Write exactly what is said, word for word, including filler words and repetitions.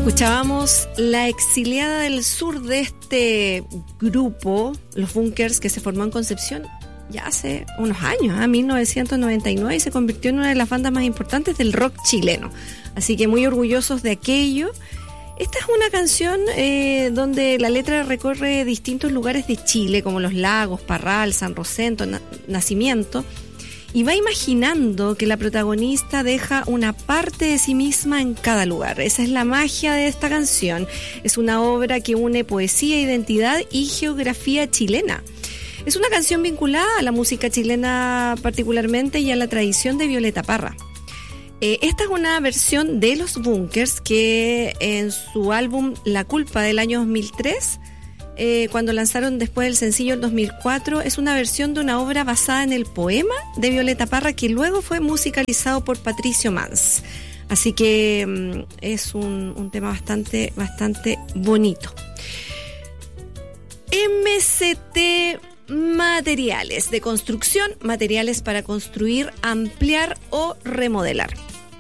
Escuchábamos La Exiliada del Sur, de este grupo, Los Bunkers, que se formó en Concepción ya hace unos años, ¿eh? mil novecientos noventa y nueve, y se convirtió en una de las bandas más importantes del rock chileno. Así que muy orgullosos de aquello. Esta es una canción eh, donde la letra recorre distintos lugares de Chile, como Los Lagos, Parral, San Rosendo, Na- Nacimiento, y va imaginando que la protagonista deja una parte de sí misma en cada lugar. Esa es la magia de esta canción. Es una obra que une poesía, identidad y geografía chilena. Es una canción vinculada a la música chilena particularmente y a la tradición de Violeta Parra. Eh, esta es una versión de Los Bunkers que en su álbum La Culpa del año dos mil tres, eh, cuando lanzaron después el sencillo el dos mil cuatro, es una versión de una obra basada en el poema de Violeta Parra que luego fue musicalizado por Patricio Mans. Así que mm, es un, un tema bastante, bastante bonito. M C T Materiales de construcción, materiales para construir, ampliar o remodelar.